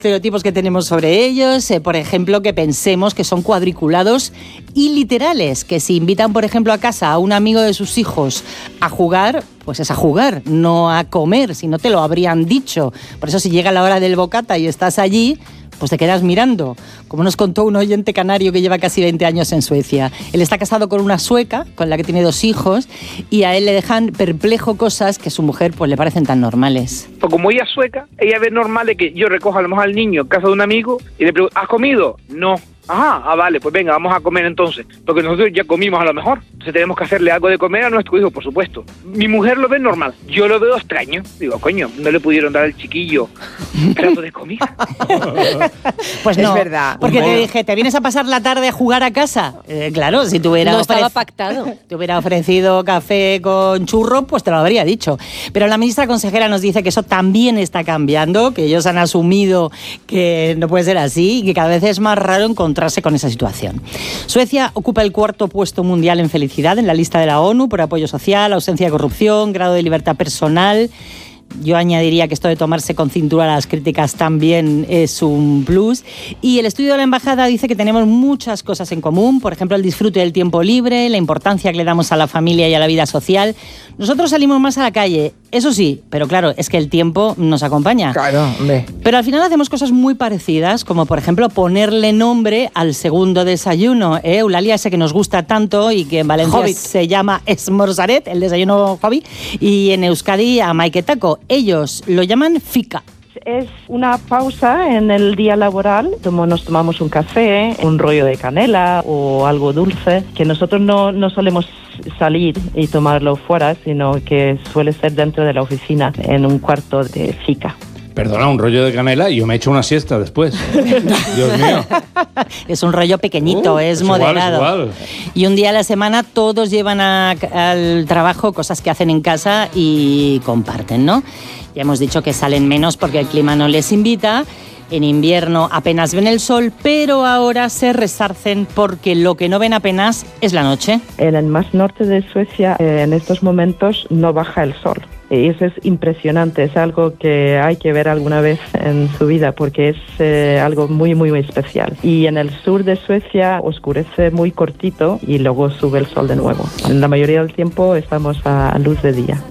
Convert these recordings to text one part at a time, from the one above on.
Estereotipos que tenemos sobre ellos, por ejemplo, que pensemos que son cuadriculados y literales, que si invitan, por ejemplo, a casa a un amigo de sus hijos a jugar, pues es a jugar, no a comer, si no te lo habrían dicho. Por eso si llega la hora del bocata y estás allí, pues te quedas mirando, como nos contó un oyente canario que lleva casi 20 años en Suecia. Él está casado con una sueca, con la que tiene 2 hijos, y a él le dejan perplejo cosas que a su mujer pues le parecen tan normales. Pues como ella es sueca, ella ve normal de que yo recoja a lo mejor al niño en casa de un amigo y le pregunto, ¿has comido? No. Ajá, vale, pues venga, vamos a comer entonces, porque nosotros ya comimos a lo mejor, entonces tenemos que hacerle algo de comer a nuestro hijo, por supuesto. Mi mujer lo ve normal, yo lo veo extraño, digo, coño, no le pudieron dar al chiquillo un plato de comida. Pues no, es verdad. Porque te dije, ¿te vienes a pasar la tarde a jugar a casa? Claro, si te hubiera no estaba pactado. Te hubiera ofrecido café con churro, pues te lo habría dicho. Pero la ministra consejera nos dice que eso también está cambiando, que ellos han asumido que no puede ser así y que cada vez es más raro encontrarse con esa situación. Suecia ocupa el 4º puesto mundial en felicidad en la lista de la ONU por apoyo social, ausencia de corrupción, grado de libertad personal. Yo añadiría que esto de tomarse con cintura las críticas también es un plus. Y el estudio de la embajada dice que tenemos muchas cosas en común, por ejemplo, el disfrute del tiempo libre, la importancia que le damos a la familia y a la vida social. Nosotros salimos más a la calle, eso sí, pero claro, es que el tiempo nos acompaña. Claro, hombre. Pero al final hacemos cosas muy parecidas, como por ejemplo ponerle nombre al segundo desayuno, Eulalia, ese que nos gusta tanto y que en Valencia Hobbit. se llama esmorzaret, el desayuno Hobbit, y en Euskadi a maiketako. Ellos lo llaman fika. Es una pausa en el día laboral, como nos tomamos un café, un rollo de canela o algo dulce, que nosotros no solemos salir y tomarlo fuera, sino que suele ser dentro de la oficina, en un cuarto de fika. Perdona, un rollo de canela y yo me echo una siesta después. Dios mío. Es un rollo pequeñito, es moderado. Igual. Y un día a la semana todos llevan al trabajo cosas que hacen en casa y comparten, ¿no? Ya hemos dicho que salen menos porque el clima no les invita. En invierno apenas ven el sol, pero ahora se resarcen porque lo que no ven apenas es la noche. En el más norte de Suecia, en estos momentos, no baja el sol. Y eso es impresionante, es algo que hay que ver alguna vez en su vida porque es algo muy, muy, muy especial. Y en el sur de Suecia oscurece muy cortito y luego sube el sol de nuevo. En la mayoría del tiempo estamos a luz de día.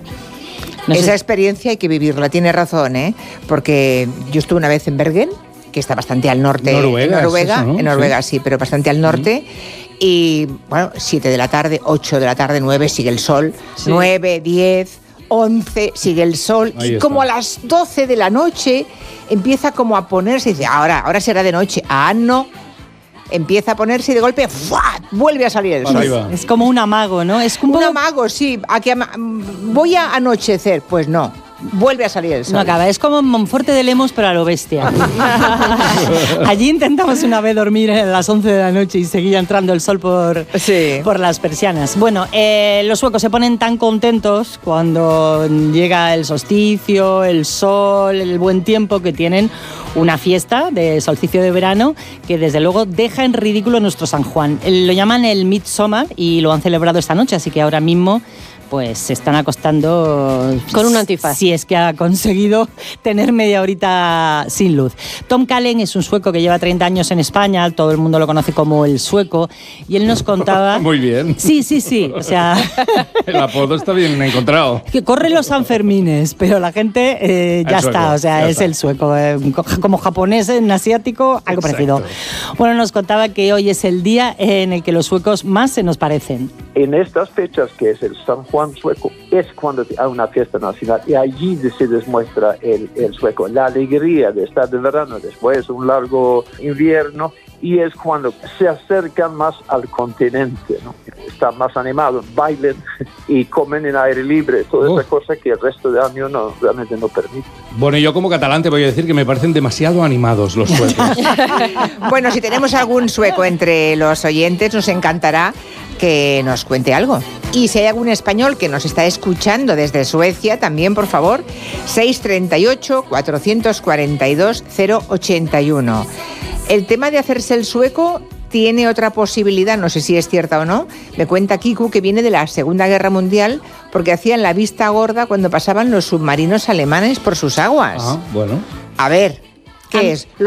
No sé. Esa experiencia hay que vivirla, tiene razón, ¿eh? Porque yo estuve una vez en Bergen, que está bastante al norte. Noruega, Noruega, ¿no? en Noruega sí, pero bastante al norte. Y bueno, 7 de la tarde, 8 de la tarde, 9 sigue el sol, Sí. 9, 10, 11 sigue el sol. Ahí Y está. como a las 12 de la noche empieza como a ponerse, y dice, ahora será de noche. Ah, no. Empieza a ponerse y de golpe ¡fua! Vuelve a salir el sol. Ahí va. Es como un amago, ¿no? Es un Un poco... amago, sí. Voy a anochecer. Pues no. Vuelve a salir el sol. No acaba, es como Monforte de Lemos, pero a lo bestia. Allí intentamos una vez dormir a las 11 de la noche y seguía entrando el sol por las persianas. Bueno, los suecos se ponen tan contentos cuando llega el solsticio, el sol, el buen tiempo, que tienen una fiesta de solsticio de verano que desde luego deja en ridículo nuestro San Juan. Lo llaman el Midsommar y lo han celebrado esta noche, así que ahora mismo pues se están acostando con un antifaz. Si es que ha conseguido tener media horita sin luz. Tom Kallen es un sueco que lleva 30 años en España, todo el mundo lo conoce como el sueco, y él nos contaba... Muy bien. Sí, o sea... El apodo está bien encontrado. Que corre los Sanfermines, pero la gente ya sueco, está, o sea, ya es está. el sueco, como japonés en asiático, algo Exacto. parecido. Bueno, nos contaba que hoy es el día en el que los suecos más se nos parecen. En estas fechas, que es el San Juan sueco, es cuando hay una fiesta nacional y allí se demuestra el sueco, la alegría de estar de verano después de un largo invierno, y es cuando se acercan más al continente, ¿no? Están más animados, bailan y comen en aire libre, toda esa cosa que el resto del año realmente no permite. Bueno, y yo como catalán te voy a decir que me parecen demasiado animados los suecos. Bueno, si tenemos algún sueco entre los oyentes, nos encantará que nos cuente algo. Y si hay algún español que nos está escuchando desde Suecia, también, por favor, 638-442-081. El tema de hacerse el sueco tiene otra posibilidad, no sé si es cierta o no. Me cuenta Kiku que viene de la Segunda Guerra Mundial porque hacían la vista gorda cuando pasaban los submarinos alemanes por sus aguas. Ah, bueno. A ver, ¿qué es?